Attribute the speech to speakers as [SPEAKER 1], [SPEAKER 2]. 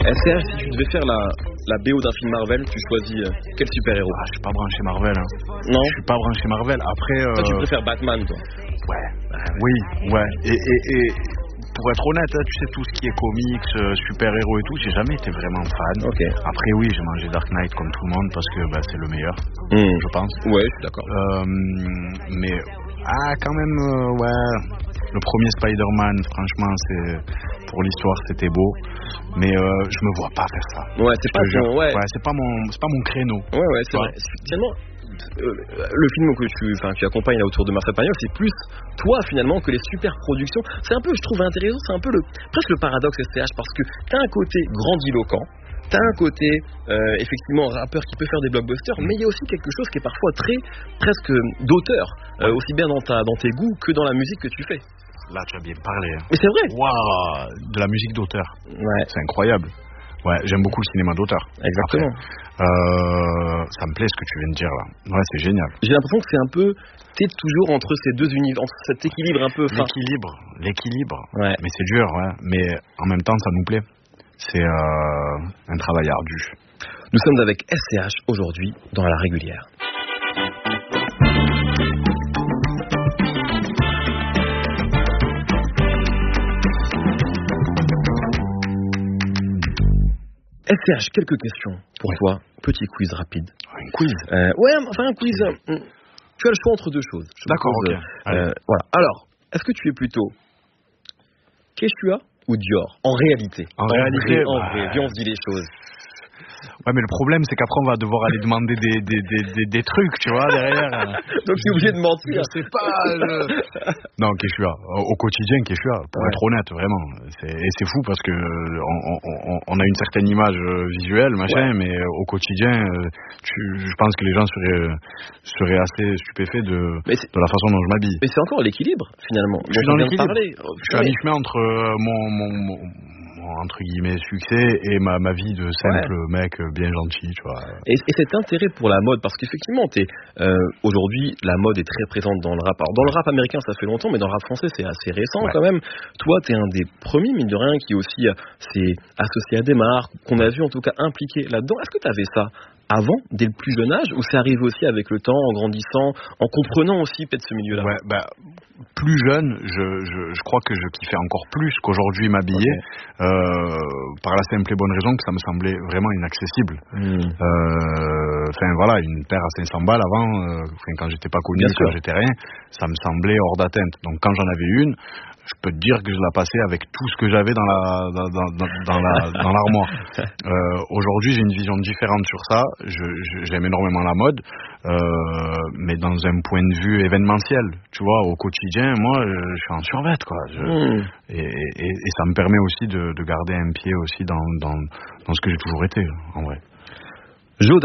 [SPEAKER 1] SCH, si tu devais faire la BO d'un film Marvel, tu choisis quel super-héros?
[SPEAKER 2] Je suis pas branché Marvel. Hein.
[SPEAKER 1] Non.
[SPEAKER 2] Je suis pas branché Marvel. Après.
[SPEAKER 1] Toi, tu préfères Batman, toi?
[SPEAKER 2] Ouais. Oui, ouais. Et pour être honnête, hein, tu sais, tout ce qui est comics, super-héros et tout, j'ai jamais été vraiment fan.
[SPEAKER 1] Okay.
[SPEAKER 2] Après, oui, j'ai mangé Dark Knight comme tout le monde parce que c'est le meilleur, je pense.
[SPEAKER 1] Ouais, je suis d'accord.
[SPEAKER 2] Mais quand même, ouais. Le premier Spider-Man, franchement, pour l'histoire, c'était beau. Mais je me vois pas faire ça.
[SPEAKER 1] Ouais, c'est pas ton, ouais.
[SPEAKER 2] C'est pas mon créneau.
[SPEAKER 1] Ouais, c'est vrai. Finalement, le film que tu accompagnes là autour de Marcel Pagnol, c'est plus toi finalement que les super productions. C'est un peu, je trouve intéressant, c'est un peu presque le paradoxe SCH, parce que t'as un côté grandiloquent, t'as un côté effectivement rappeur qui peut faire des blockbusters, mais il y a aussi quelque chose qui est parfois presque d'auteur, aussi bien dans tes goûts que dans la musique que tu fais.
[SPEAKER 2] Là, tu as bien parlé.
[SPEAKER 1] Mais c'est vrai.
[SPEAKER 2] Waouh, de la musique d'auteur.
[SPEAKER 1] Ouais.
[SPEAKER 2] C'est incroyable. Ouais, j'aime beaucoup le cinéma d'auteur.
[SPEAKER 1] Exactement.
[SPEAKER 2] Après, ça me plaît ce que tu viens de dire là. Ouais, c'est génial.
[SPEAKER 1] J'ai l'impression que t'es toujours entre ces deux univers, entre cet équilibre un peu.
[SPEAKER 2] L'équilibre.
[SPEAKER 1] Ouais.
[SPEAKER 2] Mais c'est dur, ouais. Mais en même temps, ça nous plaît. C'est un travail ardu.
[SPEAKER 1] Nous sommes avec SCH aujourd'hui dans La Régulière. SCH, quelques questions pour toi. Petit quiz rapide.
[SPEAKER 2] Un quiz
[SPEAKER 1] un quiz. Tu as le choix entre deux choses.
[SPEAKER 2] D'accord, ok.
[SPEAKER 1] Voilà. Alors, est-ce que tu es plutôt Quechua ou Dior? En réalité.
[SPEAKER 2] En réalité,
[SPEAKER 1] viens, on se dit les choses.
[SPEAKER 2] Ouais, mais le problème, c'est qu'après, on va devoir aller demander des trucs, tu vois, derrière.
[SPEAKER 1] Donc, tu es obligé de mentir.
[SPEAKER 2] Je sais pas. Non, Quechua. Au quotidien, Quechua, pour être honnête, vraiment. Et c'est fou parce que on a une certaine image visuelle, machin, mais au quotidien, je pense que les gens seraient assez stupéfaits de la façon dont je m'habille.
[SPEAKER 1] Mais c'est encore l'équilibre, finalement.
[SPEAKER 2] Je suis dans l'équilibre. Je suis à mi-chemin entre mon entre guillemets succès et ma vie de simple mec bien gentil, tu vois.
[SPEAKER 1] Et cet intérêt pour la mode, parce qu'effectivement aujourd'hui la mode est très présente dans le rap. Alors, dans le rap américain ça fait longtemps, mais dans le rap français c'est assez récent quand même. Toi t'es un des premiers, mine de rien, qui aussi s'est associé à des marques, qu'on a vu en tout cas impliqué là-dedans. Est-ce que t'avais ça avant, dès le plus jeune âge, ou c'est arrivé aussi avec le temps, en grandissant, en comprenant aussi peut-être ce milieu-là?
[SPEAKER 2] Plus jeune, je crois que je kiffais encore plus qu'aujourd'hui m'habiller, par la simple et bonne raison que ça me semblait vraiment inaccessible. Une paire à 500 balles avant, quand j'étais pas connu, quand j'étais rien, ça me semblait hors d'atteinte. Donc quand j'en avais une, je peux te dire que je la passais avec tout ce que j'avais dans l'armoire. Aujourd'hui, j'ai une vision différente sur ça. J'aime énormément la mode, mais dans un point de vue événementiel. Tu vois, au quotidien, moi, je suis en survêt, quoi. Et ça me permet aussi de garder un pied aussi dans ce que j'ai toujours été, en vrai.